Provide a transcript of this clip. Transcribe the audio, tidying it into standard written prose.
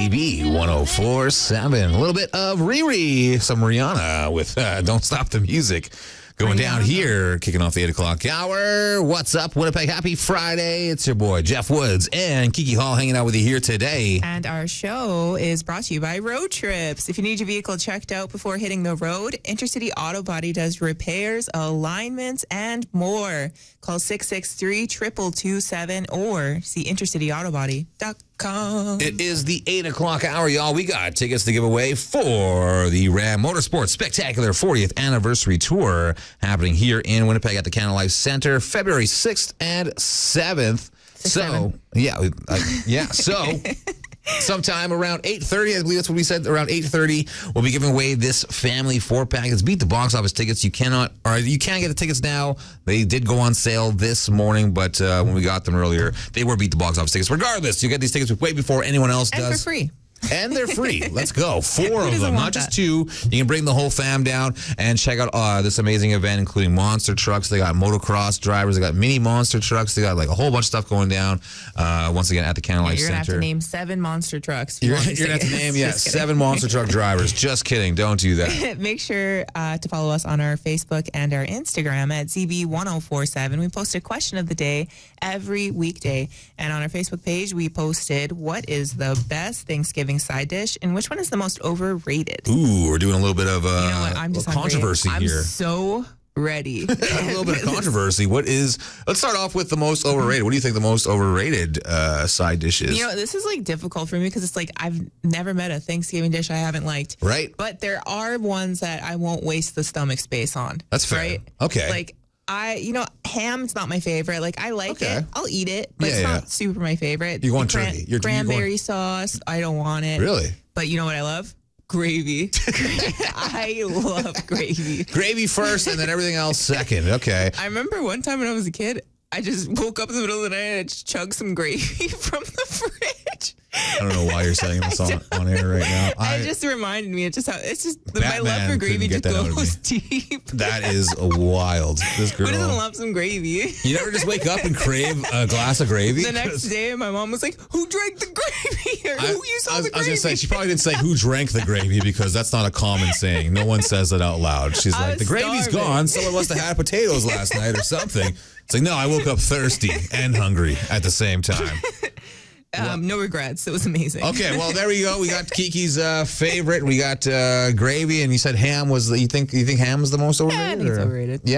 ZB 104.7. A little bit of Riri, some Rihanna with Don't Stop the Music. Going down here, kicking off the 8 o'clock hour. What's up, Winnipeg? Happy Friday. It's your boy, Jeff Woods, and Kiki Hall hanging out with you here today. And our show is brought to you by Road Trips. If you need your vehicle checked out before hitting the road, Intercity Auto Body does repairs, alignments, and more. Call 663-2227 or see intercityautobody.com. It is the 8 o'clock hour, y'all. We got tickets to give away for the Ram Motorsports Spectacular 40th Anniversary Tour happening here in Winnipeg at the Canada Life Center, February 6th and 7th. So sometime around 8:30, I believe that's what we said, around 8:30, we'll be giving away this family 4-pack. It's Beat the Box Office tickets. You can get the tickets now. They did go on sale this morning, but when we got them earlier, they were Beat the Box Office tickets. Regardless, you get these tickets way before anyone else does. And for free. And they're free. Let's go. 4 of them, not just 2. You can bring the whole fam down and check out this amazing event, including monster trucks. They got motocross drivers. They got mini monster trucks. They got like a whole bunch of stuff going down. Once again, at the Canada Life Center. You're going to have to name 7 monster trucks. You're going to have to name, 7 monster truck drivers. Just kidding. Don't do that. Make sure to follow us on our Facebook and our Instagram at ZB1047. We post a question of the day every weekday. And on our Facebook page, we posted, what is the best Thanksgiving side dish and which one is the most overrated? Ooh, we're doing a little bit of I'm just controversy here. I'm so ready. A little bit of controversy. Let's start off with the most overrated. What do you think the most overrated side dish is? This is like difficult for me because it's like I've never met a Thanksgiving dish I haven't liked. Right. But there are ones that I won't waste the stomach space on. That's fair. Right? Okay. Like ham's not my favorite. Like I like it. I'll eat it, but it's not super my favorite. You're going turkey. Cranberry sauce. I don't want it. Really? But you know what I love? Gravy. I love gravy. Gravy first and then everything else second. Okay. I remember one time when I was a kid, I just woke up in the middle of the night and I just chugged some gravy from the fridge. I don't know why you're saying this on air right now. It just reminded me. My love for gravy just goes deep. That is wild. This girl. Who doesn't love some gravy? You never just wake up and crave a glass of gravy? The next day, my mom was like, who drank the gravy? Or who used all the gravy? I was going to say, she probably didn't say who drank the gravy because that's not a common saying. No one says it out loud. She's like, the gravy's gone. Someone must have had potatoes last night or something. It's like, no, I woke up thirsty and hungry at the same time. No regrets. It was amazing. Okay, well, there we go. We got Kiki's favorite. We got gravy, and you said ham was. You think ham is the most overrated? Yeah, I think it's overrated. Yeah.